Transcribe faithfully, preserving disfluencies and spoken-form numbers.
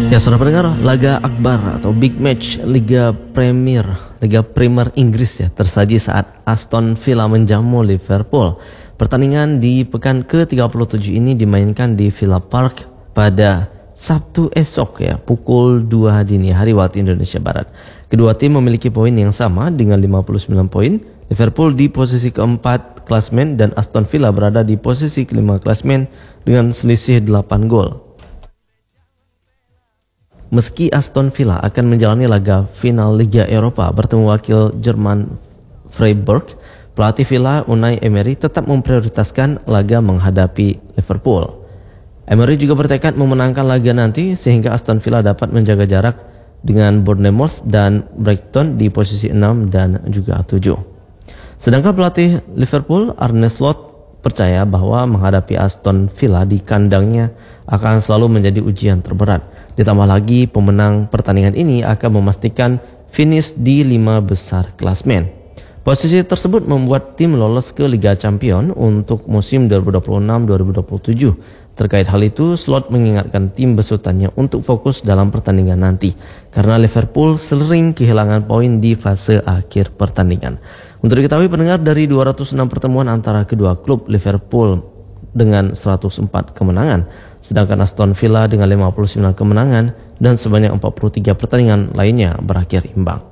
Ya, saudara pendengar, laga akbar atau big match Liga Premier, Liga Premier Inggris ya, tersaji saat Aston Villa menjamu Liverpool. Pertandingan di pekan ke tiga puluh tujuh ini dimainkan di Villa Park pada Sabtu esok ya, pukul dua dini hari waktu Indonesia Barat. Kedua tim memiliki poin yang sama dengan lima puluh sembilan poin. Liverpool di posisi keempat klasmen dan Aston Villa berada di posisi kelima klasmen dengan selisih delapan gol. Meski Aston Villa akan menjalani laga final Liga Eropa bertemu wakil Jerman Freiburg, pelatih Villa Unai Emery tetap memprioritaskan laga menghadapi Liverpool. Emery juga bertekad memenangkan laga nanti sehingga Aston Villa dapat menjaga jarak dengan Bournemouth dan Brighton di posisi enam dan juga tujuh. Sedangkan pelatih Liverpool Arne Slot percaya bahwa menghadapi Aston Villa di kandangnya akan selalu menjadi ujian terberat. Ditambah lagi pemenang pertandingan ini akan memastikan finish di lima besar klasmen. Posisi tersebut membuat tim lolos ke Liga Champions untuk musim dua ribu dua puluh enam dua ribu dua puluh tujuh. Terkait hal itu, Slot mengingatkan tim besutannya untuk fokus dalam pertandingan nanti karena Liverpool sering kehilangan poin di fase akhir pertandingan. Untuk diketahui pendengar, dari dua ratus enam pertemuan antara kedua klub, Liverpool dengan seratus empat kemenangan, sedangkan Aston Villa dengan lima puluh sembilan kemenangan dan sebanyak empat puluh tiga pertandingan lainnya berakhir imbang.